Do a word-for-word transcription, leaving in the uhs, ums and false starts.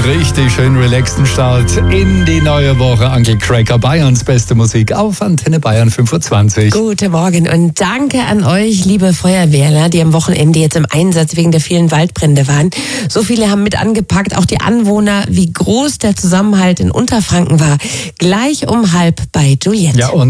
richtig schön relaxten Start in die neue Woche. Uncle Cracker, Bayerns beste Musik auf Antenne Bayern fünf Uhr zwanzig. Guten Morgen und danke an euch, liebe Feuerwehrler, die am Wochenende jetzt im Einsatz wegen der vielen Waldbrände waren. So viele haben mit angepackt, auch die Anwohner, wie groß der Zusammenhalt in Unterfranken war. Gleich um halb bei Juliette. Ja, und